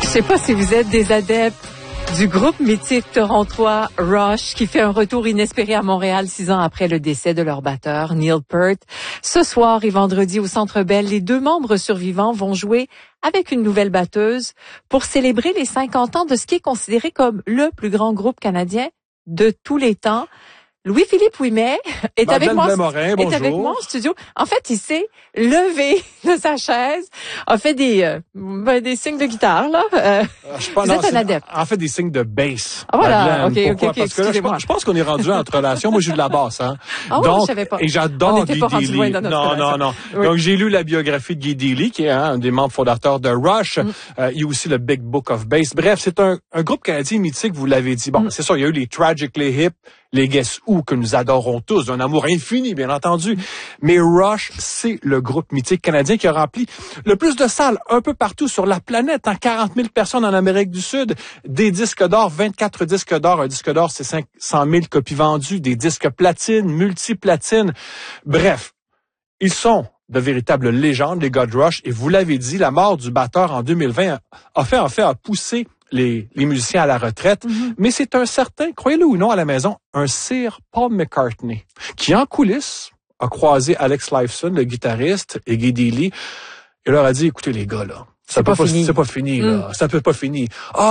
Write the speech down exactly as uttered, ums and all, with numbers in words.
sais pas si vous êtes des adeptes du groupe mythique torontois Rush qui fait un retour inespéré à Montréal six ans après le décès de leur batteur Neil Peart. Ce soir et vendredi au Centre Bell, les deux membres survivants vont jouer avec une nouvelle batteuse pour célébrer les cinquante ans de ce qui est considéré comme le plus grand groupe canadien de tous les temps. Louis-Philippe Ouimet est Madeleine avec moi, Blais-Morin, est avec moi en studio. En fait, il s'est levé de sa chaise, a fait des euh, ben, des signes de guitare là. Euh, je sais pas, vous non, êtes un adepte. En fait, des signes de bass. Ah, voilà, Madeleine. ok, Pourquoi? ok, ok, Parce que là, je, pense- je pense qu'on est rendu entre relations. Moi, j'ai de la basse, hein. Ah, Donc, oui, je savais pas. et j'adore On n'était Guy pas rendu loin Dealey. dans notre Non, non, relation. non. Oui. Donc, j'ai lu la biographie de Guy Dealey, qui est hein, un des membres fondateurs de Rush. Mm. Euh, il y a aussi le Big Book of Bass. Bref, c'est un, un groupe canadien mythique, vous l'avez dit. Bon, Mm. c'est sûr, il y a eu les Tragically Hip, les Guess Who, que nous adorons tous, d'un amour infini, bien entendu. Mais Rush, c'est le groupe mythique canadien qui a rempli le plus de salles un peu partout sur la planète, en quarante mille personnes en Amérique du Sud, des disques d'or, vingt-quatre disques d'or. Un disque d'or, c'est cinq cent mille copies vendues, des disques platine, multi-platine. Bref, ils sont de véritables légendes, les gars de Rush. Et vous l'avez dit, la mort du batteur en deux mille vingt a fait, en fait, a poussé les, les musiciens à la retraite. Mm-hmm. Mais c'est un certain, croyez-le ou non à la maison, un Sir Paul McCartney, qui en coulisses a croisé Alex Lifeson, le guitariste, et Guy Dealey, et leur a dit, écoutez les gars, là, ça c'est peut pas pas, fini. c'est pas fini, là. Mm. Ça peut pas finir. Ah,